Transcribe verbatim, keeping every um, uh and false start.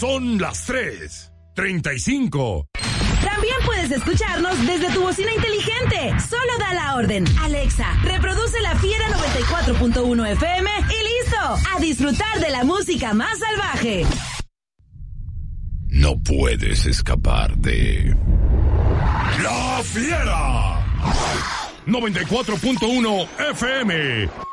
Son las tres treinta y cinco. También puedes escucharnos desde tu bocina inteligente. Solo da la orden. Alexa, reproduce La Fiera noventa y cuatro punto uno F M y listo. A disfrutar de la música más salvaje. No puedes escapar de La Fiera noventa y cuatro punto uno F M.